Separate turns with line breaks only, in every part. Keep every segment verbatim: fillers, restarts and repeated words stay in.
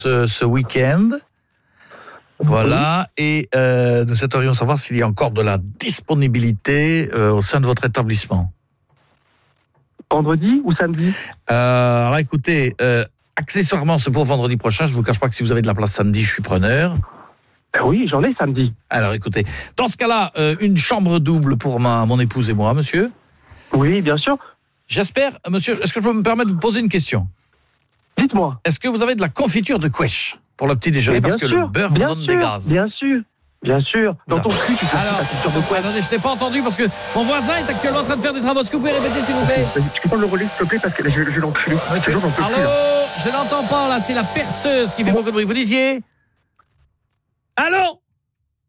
ce, ce week-end. Voilà, et euh, nous souhaiterions savoir s'il y a encore de la disponibilité euh, au sein de votre établissement.
Vendredi ou samedi ?
euh, Alors écoutez, euh, accessoirement, c'est pour vendredi prochain. Je ne vous cache pas que si vous avez de la place samedi, je suis preneur.
Ben oui, j'en ai samedi.
Alors écoutez, dans ce cas-là, euh, une chambre double pour ma, mon épouse et moi, monsieur.
Oui, bien sûr.
J'espère, monsieur, est-ce que je peux me permettre de vous poser une question ?
Dites-moi.
Est-ce que vous avez de la confiture de Quesh pour le petit déjeuner, parce que
sûr,
le beurre
bien
donne
sûr,
des gaz.
Bien sûr, bien sûr. Dans
Alors,
ton cul, tu fais
alors,
ta culture de quoi ?
attendez, je n'ai pas entendu parce que mon voisin est actuellement en train de faire des travaux. Est-ce que vous pouvez répéter, s'il vous plaît ?
Tu peux prendre le relais, s'il te plaît, parce que je, je l'encule.
Okay. Allô, je n'entends pas, là, c'est la perceuse qui fait beaucoup de bruit. Vous disiez ? Allô ? Allô ?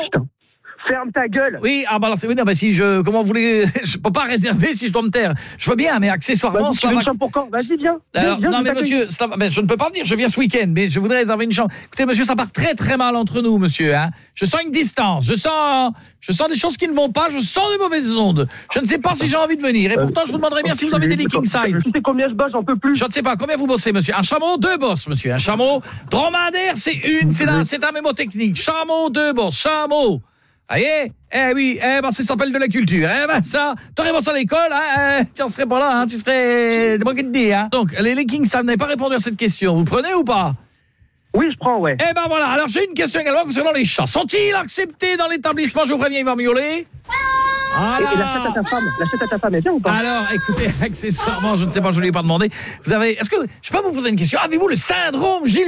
Putain. Ferme ta gueule.
Oui, ah bah alors c'est oui, non, bah si je comment vous voulez, je peux pas réserver si je dois me taire. Je veux bien, mais accessoirement,
vas-y, tu veux une chambre pour quand ? Vas-y, viens.
Alors,
viens, viens
non mais
monsieur,
ça, ben, je ne peux pas venir, je viens ce week-end, mais je voudrais réserver une chambre. Écoutez monsieur, ça part très très mal entre nous monsieur, hein. Je sens une distance, je sens je sens des choses qui ne vont pas, je sens des mauvaises ondes. Je ne sais pas si j'ai envie de venir et pourtant je vous demanderais bien si vous avez des king size.
Tu sais combien je bosse, j'en peux plus.
Je ne sais pas combien vous bossez monsieur. Un chameau, deux bosses monsieur, un chameau dromadaire, c'est une, c'est là, c'est un mémotechnique. Chameau, deux bosses, chameau. Voyez, eh oui, eh ben ça s'appelle de la culture. Eh ben ça, t'aurais pas ça à l'école, hein, eh, tu en serais pas là, hein, tu serais c'est moi qui te dis, hein. Donc les, les Kings, ça n'avait pas répondu à cette question. Vous prenez ou pas ?
Oui, je prends, ouais.
Eh ben voilà. Alors j'ai une question également concernant les chats. Sont-ils acceptés dans l'établissement ? Je vous préviens, il va miauler.
Ah et, et la chatte à ta femme, la chatte à ta femme, elle vient ou pas ?
Alors, écoutez, accessoirement, je ne sais pas, je ne lui ai pas demandé. Vous avez, est-ce que je peux vous poser une question ? Avez-vous le syndrome Gilles